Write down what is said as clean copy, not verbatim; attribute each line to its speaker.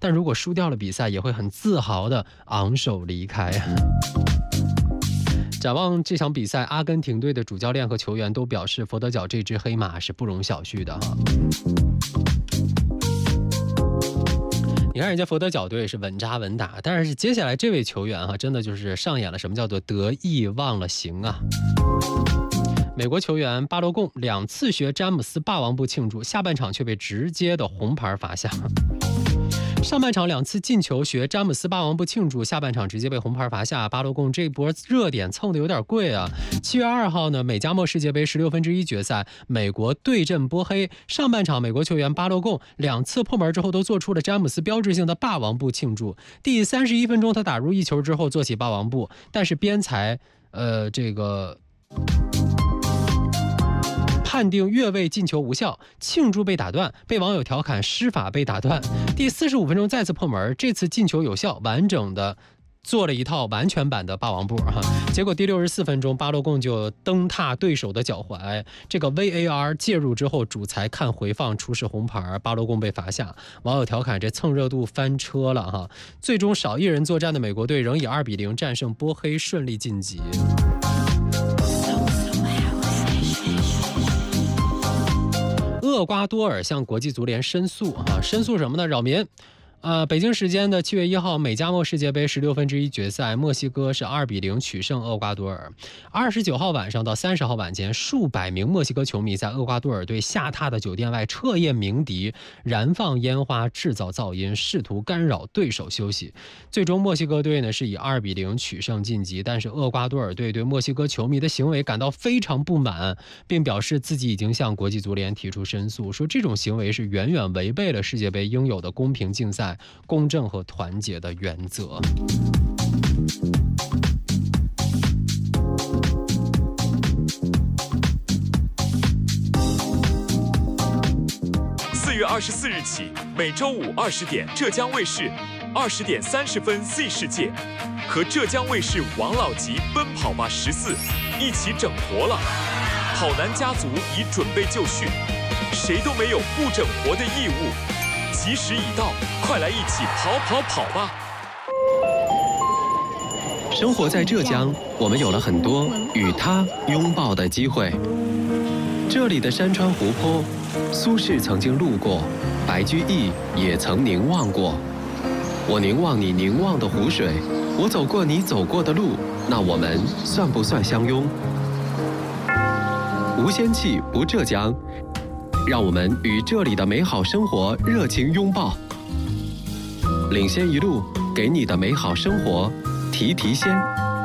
Speaker 1: 但如果输掉了比赛，也会很自豪地昂首离开。展望这场比赛，阿根廷队的主教练和球员都表示，佛得角这只黑马是不容小觑的哈。你看人家佛得角队是稳扎稳打，但是接下来这位球员真的就是上演了什么叫做得意忘了形啊。美国球员巴洛贡2次学詹姆斯霸王步庆祝，下半场却被直接的红牌罚下。上半场2次进球学詹姆斯霸王步庆祝，下半场直接被红牌罚下。巴洛贡这波热点蹭的有点贵啊。7月2号呢，美加墨世界杯16分之一决赛，美国对阵波黑。上半场美国球员巴洛贡2次破门之后都做出了詹姆斯标志性的霸王步庆祝。第31分钟他打入1球之后做起霸王步，但是边裁判定越位进球无效，庆祝被打断，被网友调侃施法被打断。第45分钟再次破门，这次进球有效，完整的做了一套完全版的霸王步结果第64分钟，巴洛贡就蹬踏对手的脚踝，这个 VAR 介入之后，主裁看回放出示红牌，巴洛贡被罚下。网友调侃这蹭热度翻车了最终少1人作战的美国队仍以2-0战胜波黑，顺利晋级。厄瓜多尔向国际足联申诉申诉什么呢？扰民。北京时间的7月1号，美加墨世界杯16分之一决赛，墨西哥是2-0取胜厄瓜多尔。29号晚上到30号晚间，数百名墨西哥球迷在厄瓜多尔队下榻的酒店外彻夜鸣笛，燃放烟花，制造噪音，试图干扰对手休息。最终墨西哥队呢是以2-0取胜晋级，但是厄瓜多尔队对墨西哥球迷的行为感到非常不满，并表示自己已经向国际足联提出申诉，说这种行为是远远违背了世界杯应有的公平竞赛、公正和团结的原则。
Speaker 2: 4月24日起，每周五20点，浙江卫视20点30分 Z 世界和浙江卫视王老吉奔跑吧14一起整活了。跑男家族已准备就绪，谁都没有不整活的义务。吉时已到，快来一起跑吧！
Speaker 3: 生活在浙江，我们有了很多与它拥抱的机会。这里的山川湖泊，苏轼曾经路过，白居易也曾凝望过。我凝望你凝望的湖水，我走过你走过的路，那我们算不算相拥？无仙气不浙江，让我们与这里的美好生活热情拥抱。领先一路，给你的美好生活提提鲜。